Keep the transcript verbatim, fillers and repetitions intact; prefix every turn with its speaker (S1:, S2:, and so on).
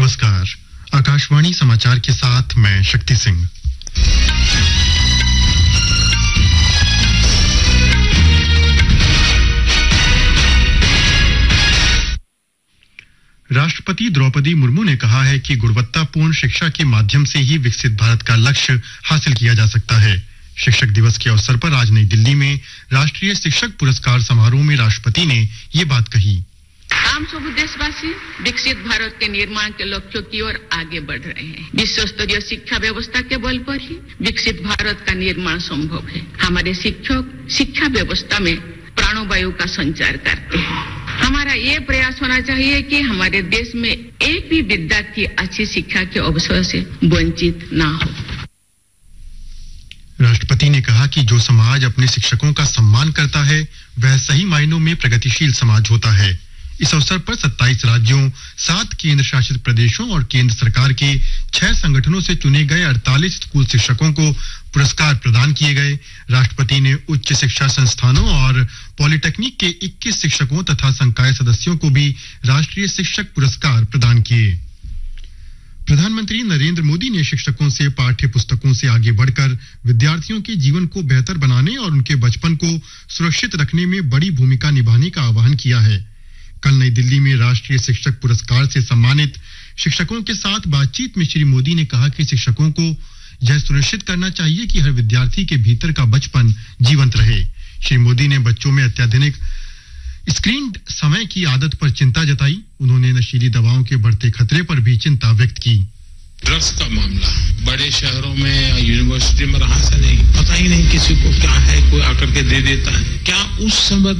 S1: नमस्कार, आकाशवाणी समाचार के साथ मैं शक्ति सिंह। राष्ट्रपति द्रौपदी मुर्मू ने कहा है कि गुणवत्तापूर्ण शिक्षा के माध्यम से ही विकसित भारत का लक्ष्य हासिल किया जा सकता है। शिक्षक दिवस के अवसर पर आज नई दिल्ली में राष्ट्रीय शिक्षक पुरस्कार समारोह में राष्ट्रपति ने ये बात कही।
S2: हम सब देशवासी विकसित भारत के निर्माण के लक्ष्यों की ओर आगे बढ़ रहे हैं। विश्व स्तरीय शिक्षा व्यवस्था के बल पर ही विकसित भारत का निर्माण संभव है। हमारे शिक्षक शिक्षा व्यवस्था में प्राणवायु का संचार करते हैं। हमारा ये प्रयास होना चाहिए कि हमारे देश में एक भी विद्यार्थी अच्छी शिक्षा के अवसर से वंचित ना हो।
S1: राष्ट्रपति ने कहा कि जो समाज अपने शिक्षकों का सम्मान करता है वह सही मायनों में प्रगतिशील समाज होता है। इस अवसर पर सत्ताईस राज्यों, सात केंद्र शासित प्रदेशों और केंद्र सरकार के छह संगठनों से चुने गए अड़तालीस स्कूल शिक्षकों को पुरस्कार प्रदान किए गए। राष्ट्रपति ने उच्च शिक्षा संस्थानों और पॉलिटेक्निक के इक्कीस शिक्षकों तथा संकाय सदस्यों को भी राष्ट्रीय शिक्षक पुरस्कार प्रदान किए। प्रधानमंत्री नरेंद्र मोदी ने शिक्षकों से पाठ्य पुस्तकों से आगे बढ़कर विद्यार्थियों के जीवन को बेहतर बनाने और उनके बचपन को सुरक्षित रखने में बड़ी भूमिका निभाने का आह्वान किया है। कल नई दिल्ली में राष्ट्रीय शिक्षक पुरस्कार से सम्मानित शिक्षकों के साथ बातचीत में श्री मोदी ने कहा कि शिक्षकों को यह सुनिश्चित करना चाहिए कि हर विद्यार्थी के भीतर का बचपन जीवंत रहे। श्री मोदी ने बच्चों में अत्यधिक स्क्रीन समय की आदत पर चिंता जताई। उन्होंने नशीली दवाओं के बढ़ते खतरे पर भी चिंता व्यक्त की।
S3: ड्रग्स का मामला बड़े शहरों में या यूनिवर्सिटी में रहा से नहीं, पता ही नहीं किसी को क्या है, कोई आकर के दे देता है। क्या उस समय